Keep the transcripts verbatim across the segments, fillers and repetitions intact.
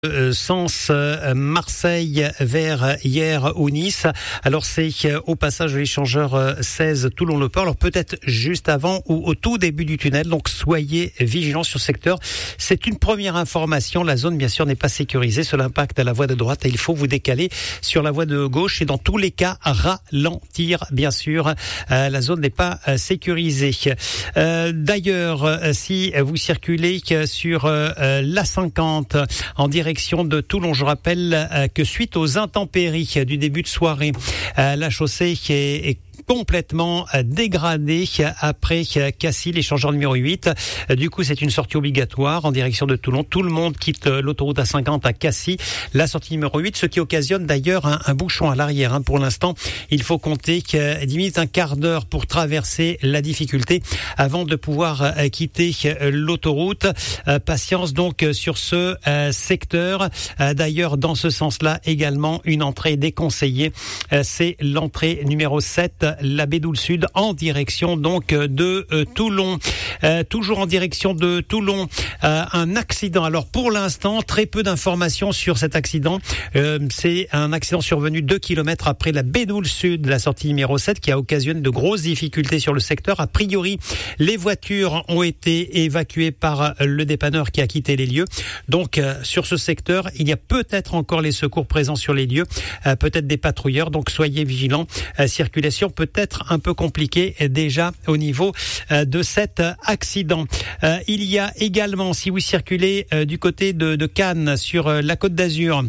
Euh, sens euh, Marseille vers hier ou Nice. Alors c'est euh, au passage de l'échangeur euh, seize Toulon-Le Port. Alors peut-être juste avant ou au tout début du tunnel. Donc soyez vigilants sur ce secteur. C'est une première information. La zone bien sûr n'est pas sécurisée. Cela impacte la voie de droite et il faut vous décaler sur la voie de gauche et dans tous les cas ralentir bien sûr. Euh, la zone n'est pas euh, sécurisée. Euh, d'ailleurs euh, si vous circulez sur euh, l'A cinquante en direction de Toulon. Je rappelle euh, que suite aux intempéries du début de soirée, euh, la chaussée est, est complètement dégradé après Cassis, l'échangeur numéro huit. Du coup, c'est une sortie obligatoire en direction de Toulon. Tout le monde quitte l'autoroute A cinquante à Cassis, la sortie numéro huit, ce qui occasionne d'ailleurs un, un bouchon à l'arrière. Hein. Pour l'instant, il faut compter que dix minutes, un quart d'heure pour traverser la difficulté avant de pouvoir quitter l'autoroute. Euh, patience donc sur ce euh, secteur. Euh, d'ailleurs, dans ce sens-là, également, une entrée déconseillée. Euh, c'est l'entrée numéro sept, la Bédoule Sud, en direction donc de euh, Toulon. Euh, toujours en direction de Toulon, euh, un accident. Alors pour l'instant, très peu d'informations sur cet accident. Euh, c'est un accident survenu deux kilomètres après la Bédoule Sud, la sortie numéro sept, qui a occasionné de grosses difficultés sur le secteur. A priori, les voitures ont été évacuées par le dépanneur qui a quitté les lieux. Donc euh, sur ce secteur, il y a peut-être encore les secours présents sur les lieux, euh, peut-être des patrouilleurs. Donc soyez vigilants. Euh, circulation peut-être un peu compliquée déjà au niveau euh, de cet accident. Euh, il y a également, si vous circulez euh, du côté de, de Cannes sur euh, la Côte d'Azur,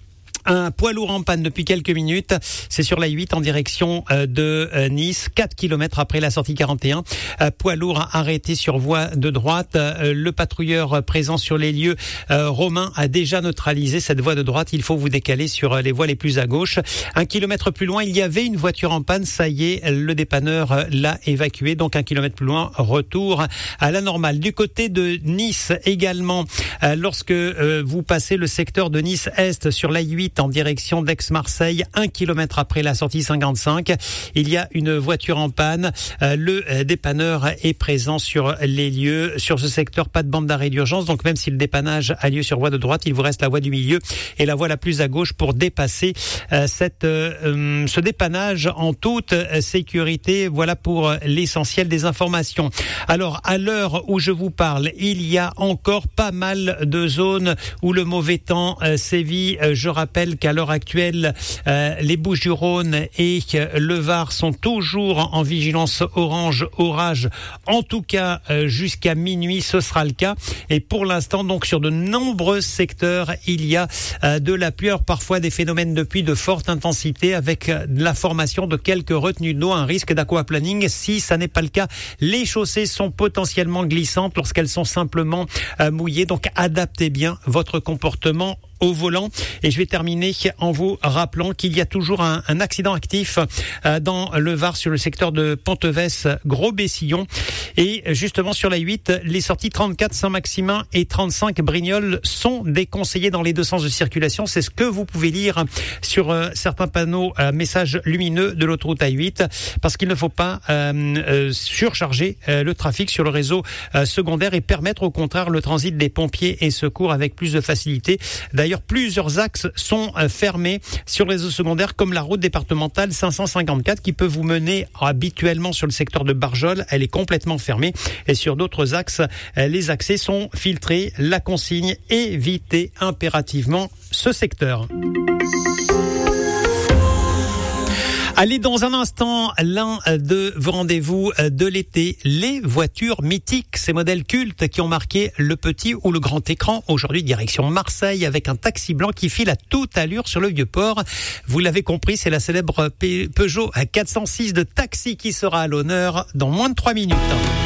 un poids lourd en panne depuis quelques minutes. C'est sur la huit en direction de Nice, quatre kilomètres après la sortie quarante et un. Poids lourd arrêté sur voie de droite. Le patrouilleur présent sur les lieux, Romain, a déjà neutralisé cette voie de droite. Il faut vous décaler sur les voies les plus à gauche. Un kilomètre plus loin, il y avait une voiture en panne. Ça y est, le dépanneur l'a évacuée. Donc un kilomètre plus loin, retour à la normale. Du côté de Nice également, lorsque vous passez le secteur de Nice-Est sur la huit, en direction d'Aix-Marseille, un kilomètre après la sortie cinquante-cinq. Il y a une voiture en panne. Euh, le euh, dépanneur est présent sur les lieux. Sur ce secteur, pas de bande d'arrêt d'urgence. Donc même si le dépannage a lieu sur voie de droite, il vous reste la voie du milieu et la voie la plus à gauche pour dépasser euh, cette, euh, ce dépannage en toute euh, sécurité. Voilà pour l'essentiel des informations. Alors, à l'heure où je vous parle, il y a encore pas mal de zones où le mauvais temps euh, sévit. Euh, je rappelle qu'à l'heure actuelle, euh, les Bouches-du-Rhône et le Var sont toujours en vigilance orange, orage. En tout cas, euh, jusqu'à minuit, ce sera le cas. Et pour l'instant, donc, sur de nombreux secteurs, il y a euh, de la pluie, parfois des phénomènes de pluie de forte intensité avec euh, la formation de quelques retenues d'eau, un risque d'aquaplaning. Si ça n'est pas le cas, les chaussées sont potentiellement glissantes lorsqu'elles sont simplement euh, mouillées. Donc, adaptez bien votre comportement au volant. Et je vais terminer en vous rappelant qu'il y a toujours un, un accident actif euh, dans le Var sur le secteur de Ponteves, Gros-Bessillon. Et justement sur la huit, les sorties trente-quatre Saint-Maximin et trente-cinq Brignoles sont déconseillées dans les deux sens de circulation. C'est ce que vous pouvez lire sur euh, certains panneaux euh, messages lumineux de l'autoroute A huit, parce qu'il ne faut pas euh, euh, surcharger euh, le trafic sur le réseau euh, secondaire et permettre au contraire le transit des pompiers et secours avec plus de facilité. D'ailleurs, plusieurs axes sont fermés sur le réseau secondaire, comme la route départementale cinq cent cinquante-quatre qui peut vous mener habituellement sur le secteur de Barjol. Elle est complètement fermée. Et sur d'autres axes, les accès sont filtrés. La consigne, évitez impérativement ce secteur. Allez, dans un instant, l'un de vos rendez-vous de l'été, les voitures mythiques, ces modèles cultes qui ont marqué le petit ou le grand écran. Aujourd'hui, direction Marseille avec un taxi blanc qui file à toute allure sur le Vieux-Port. Vous l'avez compris, c'est la célèbre Peugeot quatre cent six de taxi qui sera à l'honneur dans moins de trois minutes.